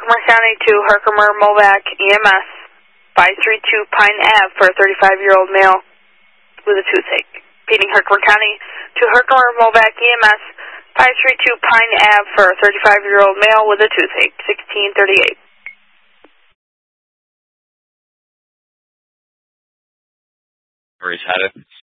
Herkimer County to Herkimer Movac EMS, 532 Pine Ave for a 35-year-old male with a toothache. Repeating, Herkimer County to Herkimer Movac EMS, 532 Pine Ave for a 35-year-old male with a toothache, 1638. Where he's headed.